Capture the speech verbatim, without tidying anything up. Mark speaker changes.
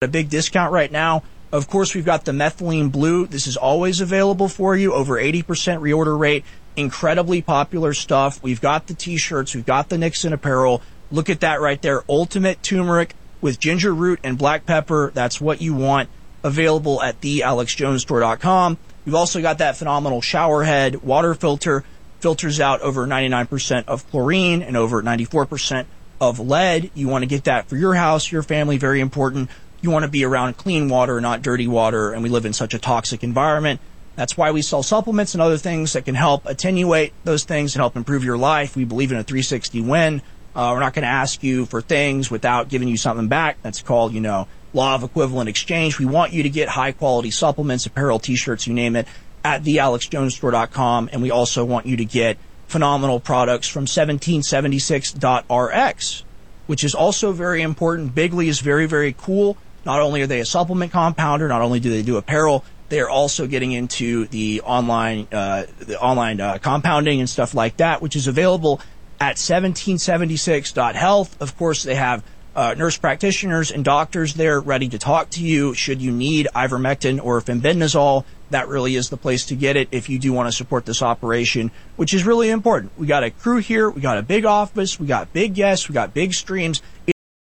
Speaker 1: a big discount right now. Of course, we've got the methylene blue. This is always available for you. Over eighty percent reorder rate. Incredibly popular stuff. We've got the t-shirts. We've got the Nixon apparel. Look at that right there. Ultimate turmeric with ginger root and black pepper. That's what you want. Available at the alex jones store dot com. We've also got that phenomenal shower head water filter. Filters out over ninety-nine percent of chlorine and over ninety-four percent of lead. You want to get that for your house, your family. Very important. You want to be around clean water, not dirty water, and we live in such a toxic environment. That's why we sell supplements and other things that can help attenuate those things and help improve your life. We believe in a three sixty win. Uh, we're not going to ask you for things without giving you something back. That's called, you know, law of equivalent exchange. We want you to get high-quality supplements, apparel, T-shirts, you name it, at the alex jones store dot com. And we also want you to get phenomenal products from seventeen seventy-six dot r x, which is also very important. Bigley is very, very cool. Not only are they a supplement compounder, not only do they do apparel, they are also getting into the online uh, the online uh, compounding and stuff like that, which is available at seventeen seventy-six dot health. Of course, they have uh, nurse practitioners and doctors there ready to talk to you should you need ivermectin or fenbendazole. That really is the place to get it if you do want to support this operation, which is really important. We got a crew here. We got a big office. We got big guests. We got big streams.